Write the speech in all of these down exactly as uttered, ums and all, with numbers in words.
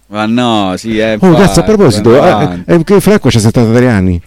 Ma no, sì, eh, oh cazzo, a proposito, eh, eh, che Franco c'ha settantatré anni.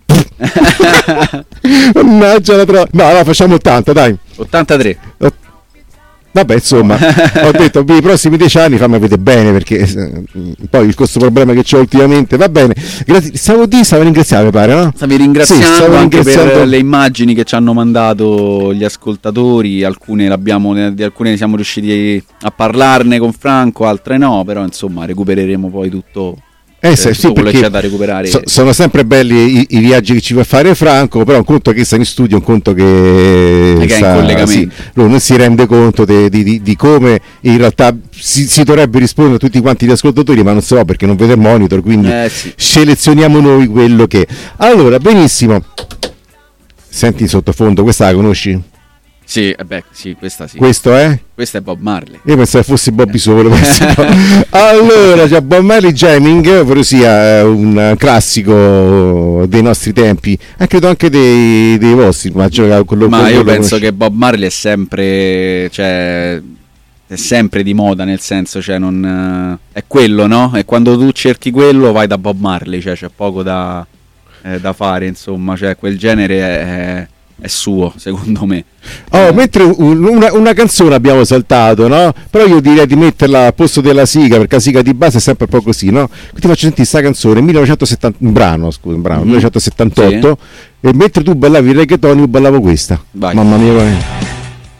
Mannaggia la tro- no, no, facciamo ottanta, dai. ottantatré. Ott- Vabbè, insomma, ho detto per i prossimi dieci anni fammi vedere bene, perché eh, poi il questo problema che c'ho ultimamente, va bene. Grazie, stavo di stavo ringraziando, mi pare, no? Stavi ringraziando sì, stavo anche ringraziando... per le immagini che ci hanno mandato gli ascoltatori, alcune l'abbiamo, di alcune siamo riusciti a parlarne con Franco, altre no, però insomma recupereremo poi tutto. Eh, sì, sì, quello perché c'è da recuperare. So, sono sempre belli i, i viaggi che ci fa fare Franco, però un conto che sta in studio, un conto che, che sta, è in collegamento. Sì, lui non si rende conto di, di, di come in realtà si, si dovrebbe rispondere a tutti quanti gli ascoltatori, ma non so perché non vede il monitor, quindi eh, sì. selezioniamo noi quello che. Allora, benissimo. Senti in sottofondo, questa la conosci? Sì, eh beh, sì, questa sì. Questo è? Questo è Bob Marley. Io pensavo fosse Bobby Solo. Allora, c'è Bob Marley Jamming, ovvero sia un classico dei nostri tempi, e credo anche dei, dei vostri. Ma, quello, ma quello io penso conosci. che Bob Marley è sempre, cioè, è sempre di moda, nel senso, cioè, non è quello, no? E quando tu cerchi quello vai da Bob Marley, cioè c'è poco da, eh, da fare, insomma, cioè quel genere è, è suo, secondo me. Oh, eh. mentre una, una canzone abbiamo saltato, no? Però io direi di metterla al posto della sigla, perché la sigla di base è sempre un po' così, no? Ti faccio sentire sta canzone, millenovecentosettanta, un brano, scusa, un brano, mm-hmm. millenovecentosettantotto, sì. E mentre tu ballavi il reggaeton io ballavo questa. Vai. Mamma mia.